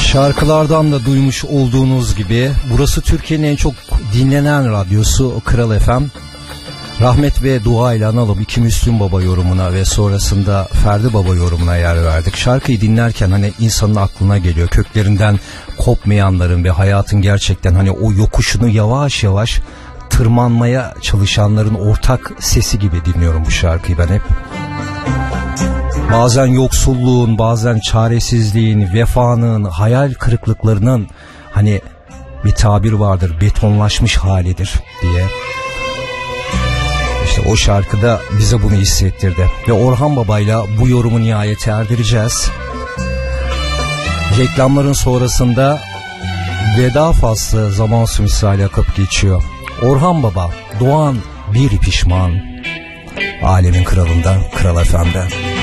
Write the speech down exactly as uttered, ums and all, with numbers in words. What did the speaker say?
Şarkılardan da duymuş olduğunuz gibi burası Türkiye'nin en çok dinlenen radyosu Kral F M. Rahmet ve dua ile analım iki Müslüm Baba yorumuna ve sonrasında Ferdi Baba yorumuna yer verdik. Şarkıyı dinlerken hani insanın aklına geliyor, köklerinden kopmayanların ve hayatın gerçekten hani o yokuşunu yavaş yavaş tırmanmaya çalışanların ortak sesi gibi dinliyorum bu şarkıyı ben hep. Bazen yoksulluğun, bazen çaresizliğin, vefanın, hayal kırıklıklarının hani bir tabir vardır, betonlaşmış halidir diye. İşte o şarkıda bize bunu hissettirdi. Ve Orhan Baba'yla bu yorumu nihayete erdireceğiz. Reklamların sonrasında veda faslı zaman su misali akıp geçiyor. Orhan Baba, Doğan bir pişman. Alemin kralında, Kral F M'de.